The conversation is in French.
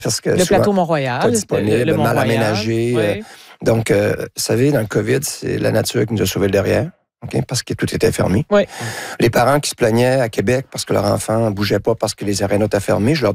Parce que le plateau Mont-Royal. Pas disponible, le mal Mont-Royal, aménagé. oui. Donc, vous savez, dans le COVID, c'est la nature qui nous a sauvés le derrière. Okay? Parce que tout était fermé. Oui. Les parents qui se plaignaient à Québec parce que leur enfant ne bougeait pas parce que les arénas étaient fermés, je leur